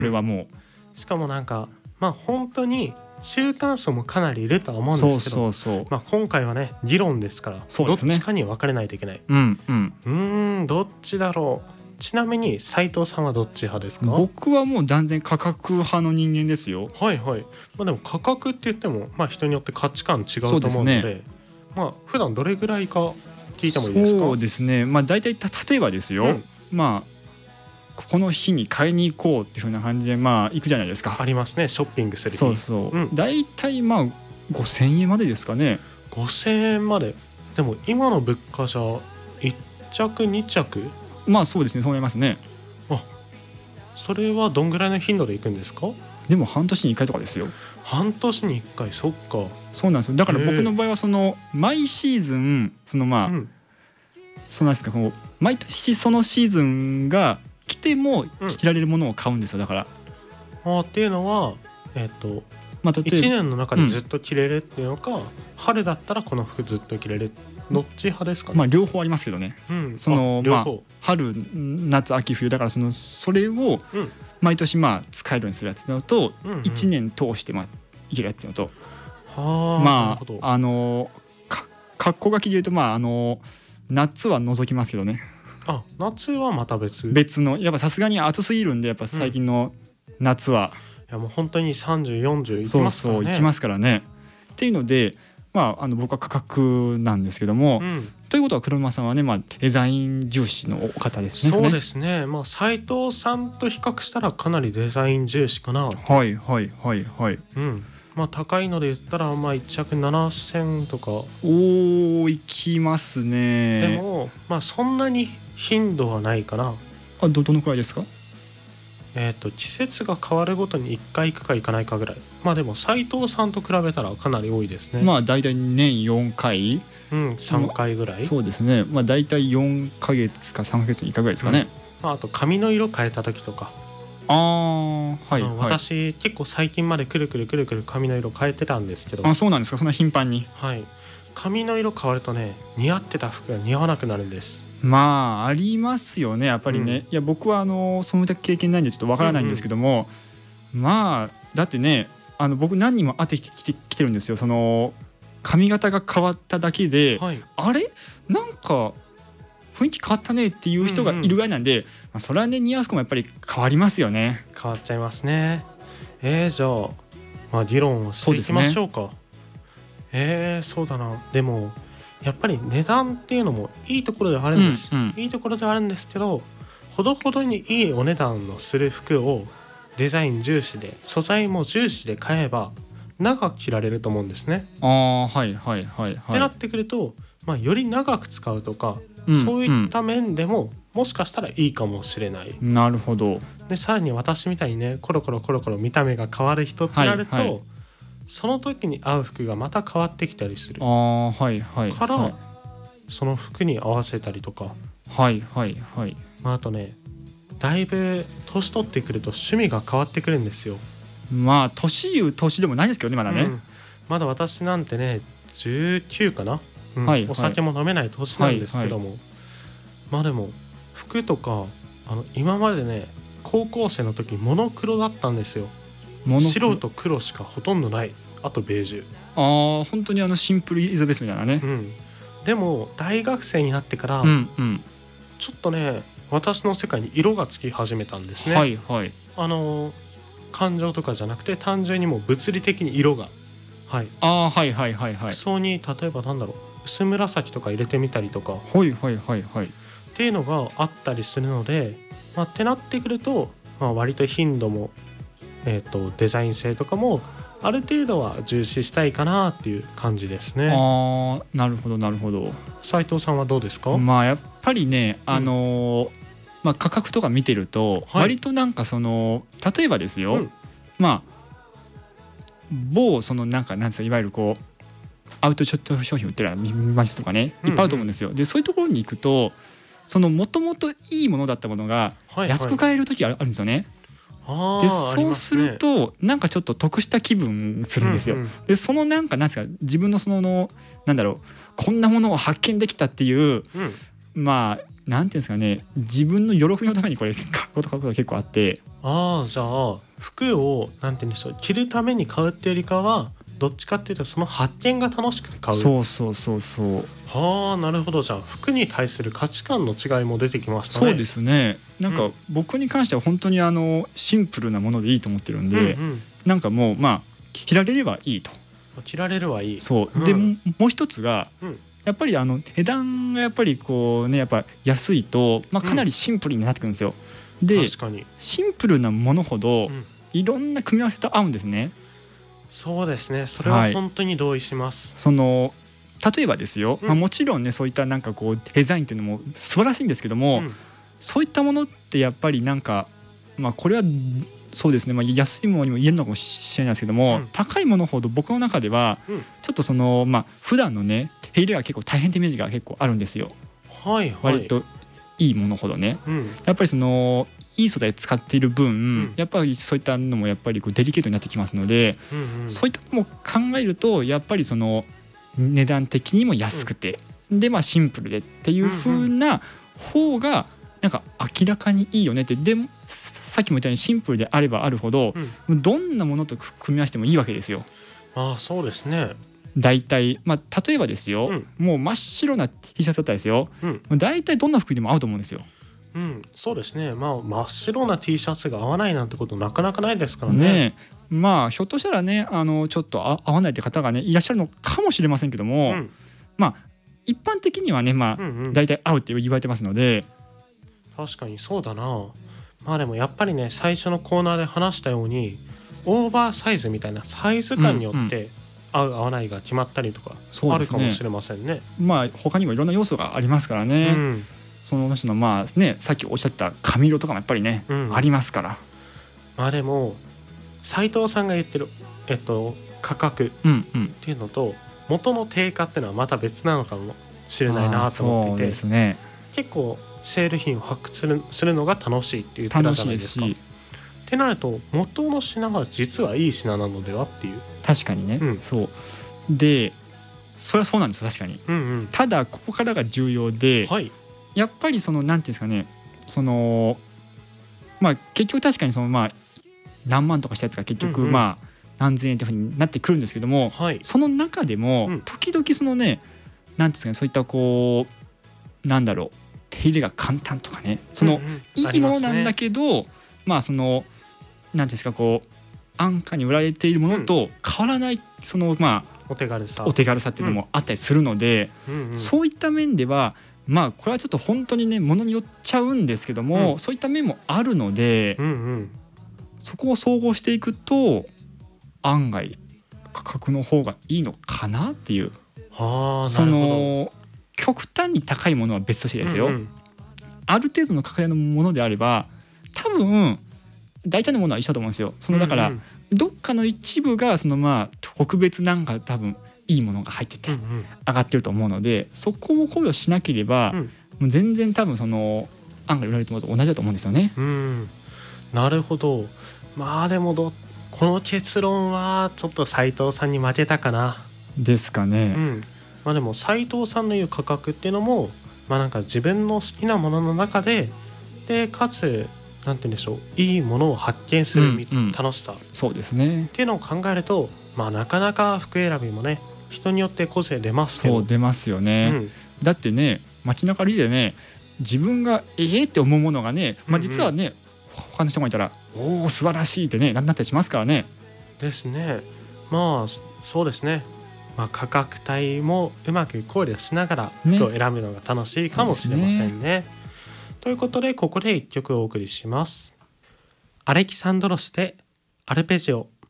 れはもうしかもなんか本当に中間層もかなりいるとは思うんですけど、今回はね議論ですから、どっちかに分かれないといけない。どっちだろう。ちなみに斉藤さんはどっち派ですか？ 僕はもう断然価格派の人間ですよ。 はいはい。でも価格って言っても人によって価値観違うと思うので、普段どれぐらいか聞いてもいいですか？ そうですね。大体例えばですよ。この日に買いに行こうっていう風な感じで行くじゃないですか。 ありますね。ショッピングする日。 大体5,000円までですかね。 5,000円まで。でも今の物価じゃ1着2着。 そうですね。そうなりますね。 それはどんぐらいの頻度で行くんですか？ でも半年に1回とかですよ。 半年に1回。そっか。 そうなんですよ。だから僕の場合は毎シーズンそうなんですか、毎年そのシーズンが来ても着られるものを買うんですよ。だからっていうのは1年の中でずっと着れるっていうのか、春だったらこの服ずっと着れる、どっち派ですかね？ 両方ありますけどね。春夏秋冬だからそれを毎年使えるようにするやつのと、1年通していけるやつのと、格好書きで言うと夏は除きますけどね。 夏はまた別の、やっぱさすがに暑すぎるんで、やっぱ最近の夏は、 いやもう本当に30、40いきますからね。 いきますからね。っていうので僕は価格なんですけども、ということは黒沼さんはね、デザイン重視の方ですね。 そうですね。斉藤さんと比較したらかなりデザイン重視かな。 はいはいはいはい。 高いので言ったら1着7,000とか。 いきますね。 でもそんなに頻度はないかな。 どのくらいですか？ 季節が変わるごとに1回行くか行かないかぐらい。でも斉藤さんと比べたらかなり多いですね。 だいたい年4回、 3回ぐらい。 そうですね。だいたい4ヶ月か3ヶ月に1回ぐらいですかね。 あと髪の色変えた時とか。私結構最近までくるくる髪の色変えてたんですけど。 そうなんですか。そんな頻繁に。 髪の色変わるとね、似合ってた服が似合わなくなるんです。 ありますよね、やっぱりね。いや僕はそういった経験ないんでちょっとわからないんですけども、だってね、僕何人も会ってきてるんですよ。髪型が変わっただけで、あれなんか雰囲気変わったねっていう人がいるぐらいなんで、それはね、似合う服もやっぱり変わりますよね。 変わっちゃいますね。じゃあ議論をしていきましょうか。そうだな。でもやっぱり値段っていうのもいいところではあるんです、いいところではあるんですけど、ほどほどにいいお値段のする服をデザイン重視で素材も重視で買えば長く着られると思うんですね。ってなってくると、より長く使うとか、そういった面でももしかしたらいいかもしれない。 なるほど。 でさらに私みたいにね、コロコロ見た目が変わる人ってなると、その時に合う服がまた変わってきたりするから、その服に合わせたりとか。あとね、だいぶ年取ってくると趣味が変わってくるんですよ。 年いう年でもないですけどね、まだね。 まだ私なんてね19かな、お酒も飲めない年なんですけども、でも服とか今までね、高校生の時モノクロだったんですよ。白と黒しかほとんどない。あとベージュ。 本当にシンプルイズベストみたいなね。 でも大学生になってから、ちょっとね、私の世界に色がつき始めたんですね。感情とかじゃなくて単純にもう物理的に色が、服装に例えば薄紫とか入れてみたりとかっていうのがあったりするので、ってなってくると、割と頻度もデザイン性とかもある程度は重視したいかなっていう感じですね。 なるほどなるほど。 斉藤さんはどうですか？ やっぱりね、価格とか見てると、割と例えばですよ、某なんですか、いわゆるアウトショット商品売ってるマジとかね、いっぱいあると思うんですよ。でそういうところに行くと、もともといいものだったものが安く買える時あるんですよね。でそうするとちょっと得した気分するんですよ。でなんですか、自分のこんなものを発見できたっていう、 まあなんていうんですかね、自分の喜びのためにこれ買うことが結構あって。 じゃあ服をなんて言うんでしょう、着るために買うっていうよりかはどっちかっていうとその発見が楽しくて買う。 そう。 なるほど。じゃあ服に対する価値観の違いも出てきましたね。 そうですね。なんか僕に関しては本当にシンプルなものでいいと思ってるんで、なんかもう着られればいいと。 着られるはいい。 そう。でもう一つが、やっぱり値段がやっぱりこうね、やっぱ安いとかなりシンプルになってくるんですよ。で、 確かにシンプルなものほどいろんな組み合わせと合うんですね。 そうですね。それは本当に同意します。 例えばですよ、もちろんねそういったなんかこうデザインっていうのも素晴らしいんですけども、そういったものってやっぱりなんかこれはそうですね、安いものにも言えるのかもしれないですけども、高いものほど僕の中ではちょっと普段のね手入れが結構大変ってイメージが結構あるんですよ。割といいものほどね、やっぱりいい素材使っている分、やっぱりそういったのもやっぱりこうデリケートになってきますので、そういったのも考えるとやっぱり値段的にも安くて、でシンプルでっていう風な方がなんか明らかにいいよねって。でもさっきも言ったようにシンプルであればあるほど、どんなものと組み合わせてもいいわけですよ。 そうですね。 だいたい例えばですよ、もう真っ白な T シャツだったらですよ、だいたいどんな服でも合うと思うんですよ。 そうですね。真っ白な T シャツが合わないなんてことなかなかないですからね。 ひょっとしたらねちょっと合わないって方がねいらっしゃるのかもしれませんけども、一般的にはねだいたい合うって言われてますので。 確かにそうだな。でもやっぱりね、最初のコーナーで話したようにオーバーサイズみたいなサイズ感によって合う合わないが決まったりとかあるかもしれませんね。 他にもいろんな要素がありますからね、その人のさっきおっしゃった髪色とかもやっぱりね、ありますから。 でも斉藤さんが言ってる価格っていうのと元の定価っていうのはまた別なのかもしれないなと思っていて、結構セール品を発掘するのが楽しいっていうテラじゃないですか。ってなると元の品が実はいい品なのではっていう。 確かにね、そうでそれはそうなんですよ、確かに、ただここからが重要で、やっぱりなんていうんですかね、結局確かに何万とかしたやつが結局何千円っていうふうになってくるんですけども、その中でも時々なんていうんですかね、そういったこうなんだろう、手入れが簡単とかね、いいものなんだけど、なんていうんですか、こう安価に売られているものと変わらないお手軽さっていうのもあったりするので、そういった面ではこれはちょっと本当にねものによっちゃうんですけども、そういった面もあるので、そこを総合していくと案外価格の方がいいのかなっていう。極端に高いものは別としてですよ、ある程度の価格のものであれば多分大体のものは一緒だと思うんですよ。だからどっかの一部が特別なんか多分いいものが入ってて上がってると思うので、そこを考慮しなければ、もう全然多分案外売られてるものと同じだと思うんですよね。 なるほど。でもこの結論はちょっと斉藤さんに負けたかな。 ですかね。 でも斉藤さんの言う価格っていうのもなんか自分の好きなものの中でかつなんて言うんでしょう、いいものを発見する楽しさ、 そうですねっていうのを考えると、なかなか服選びもね人によって個性出ますけど。 そう出ますよね、だってね街中歩いてね自分がって思うものがね、実はね、他の人がいたらおお素晴らしいってねなったりしますからね。 ですね。そうですね。価格帯もうまく考慮しながら服を選ぶのが楽しいかもしれませんね。ということでここで1曲お送りします。アレキサンドロスでアルペジオ。